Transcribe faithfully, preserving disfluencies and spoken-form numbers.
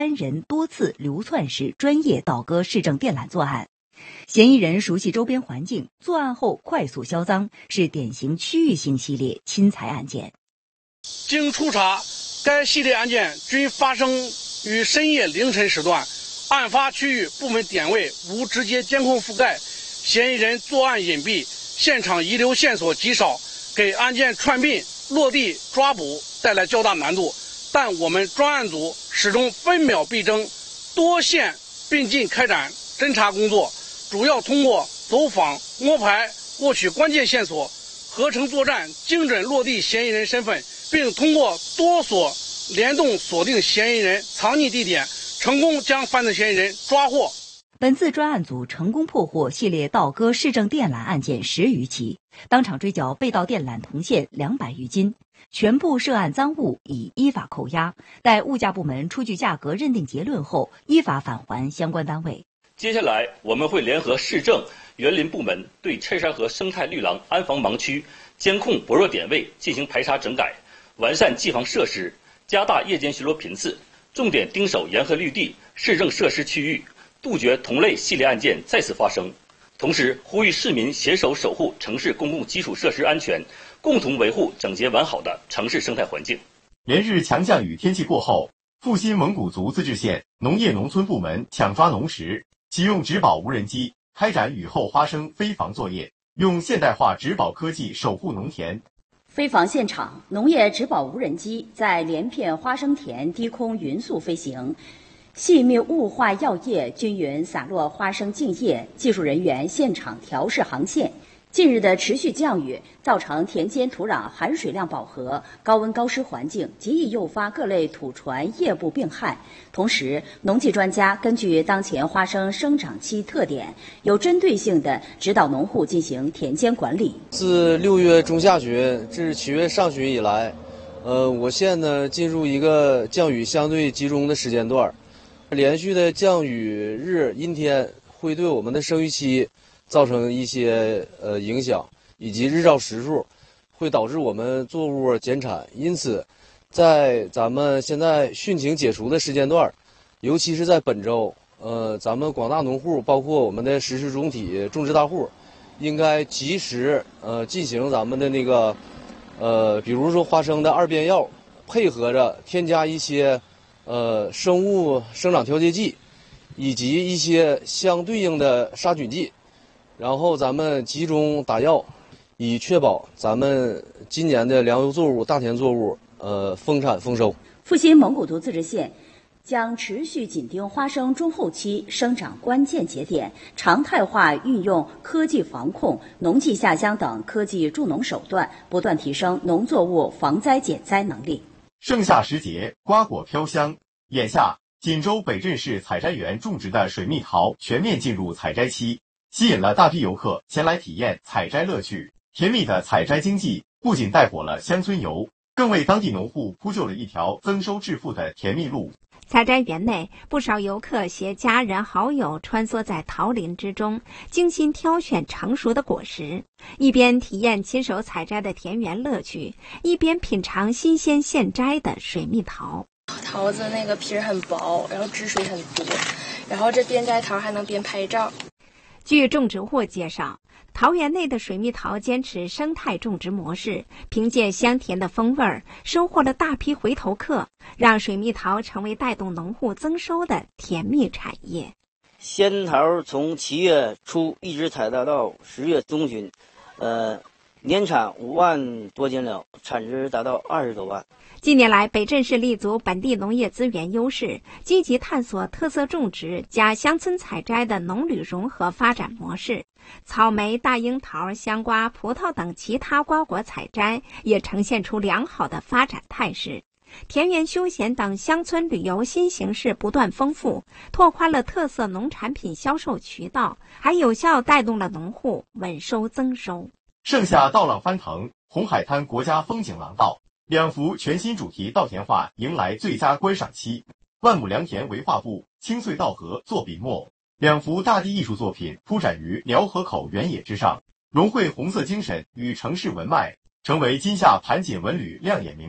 三人多次流窜时专业倒戈市政电缆作案，嫌疑人熟悉周边环境，作案后快速销赃，是典型区域性系列侵财案件。 经初查，该系列案件均发生于深夜凌晨时段，案发区域部分点位无直接监控覆盖，嫌疑人作案隐蔽，现场遗留线索极少，给案件串并落地抓捕带来较大难度。但我们专案组始终分秒必争，多线并进开展侦查工作，主要通过走访、摸排获取关键线索，合成作战，精准落地嫌疑人身份，并通过多所联动锁定嫌疑人藏匿地点，成功将犯罪嫌疑人抓获。 本次专案组成功破获系列倒戈市政电缆案件十余起，当场追缴被盗电缆铜线两百余斤，全部涉案赃物已依法扣押，待物价部门出具价格认定结论后，依法返还相关单位。 接下来，我们会联合市政、园林部门对赤山河生态绿廊安防盲区监控薄弱点位进行排查整改，完善技防设施，加大夜间巡逻频次，重点盯守沿河绿地、市政设施区域，杜绝同类系列案件再次发生。同时，呼吁市民携手守护城市公共基础设施安全，共同维护整洁完好的城市生态环境。 连日强降雨天气过后，阜新蒙古族自治县农业农村部门抢抓农时，启用植保无人机开展雨后花生飞防作业，用现代化植保科技守护农田。 飞防现场，农业植保无人机在连片花生田低空匀速飞行，细密雾化药液均匀洒落花生茎叶，技术人员现场调试航线。近日的持续降雨造成田间土壤含水量饱和，高温高湿环境极易诱发各类土传叶部病害。同时，农技专家根据当前花生生长期特点，有针对性地指导农户进行田间管理。 自六月中下旬至七月上旬以来，呃，我县呢进入一个降雨相对集中的时间段，连续的降雨日阴天会对我们的生育期造成一些呃影响，以及日照时数会导致我们作物减产。因此，在咱们现在汛情解除的时间段，尤其是在本周，呃，咱们广大农户，包括我们的实施主体种植大户，应该及时呃进行咱们的那个呃，比如说花生的二边药，配合着添加一些呃生物生长调节剂，以及一些相对应的杀菌剂。然后咱们集中打药，以确保咱们今年的粮油作物、大田作物呃丰产丰收。 阜新蒙古族自治县将持续紧盯花生中后期生长关键节点，常态化运用科技防控、农技下乡等科技助农手段，不断提升农作物防灾减灾能力。 盛夏时节，瓜果飘香。眼下，锦州北镇市采摘园种植的水蜜桃全面进入采摘期，吸引了大批游客前来体验采摘乐趣。甜蜜的采摘经济不仅带火了乡村游，更为当地农户铺就了一条增收致富的甜蜜路。 采摘园内，不少游客携家人好友穿梭在桃林之中，精心挑选成熟的果实，一边体验亲手采摘的田园乐趣，一边品尝新鲜现摘的水蜜桃。 桃子那个皮儿很薄，然后汁水很多，然后这边摘桃还能边拍照。 据种植户介绍，桃园内的水蜜桃坚持生态种植模式，凭借香甜的风味儿，收获了大批回头客，让水蜜桃成为带动农户增收的甜蜜产业。 仙桃从七月初一直采摘到十月中旬，呃，年产五万多斤了，产值达到二十多万。 近年来，北镇市立足本地农业资源优势，积极探索特色种植加乡村采摘的农旅融合发展模式。草莓、大樱桃、香瓜、葡萄等其他瓜果采摘也呈现出良好的发展态势。田园休闲等乡村旅游新形式不断丰富，拓宽了特色农产品销售渠道，还有效带动了农户稳收增收。 盛夏稻浪翻腾，红海滩国家风景廊道两幅全新主题稻田画迎来最佳观赏期。万亩良田为画布，青翠稻禾作笔墨，两幅大地艺术作品铺展于辽河口原野之上，融汇红色精神与城市文脉，成为今夏盘锦文旅亮眼名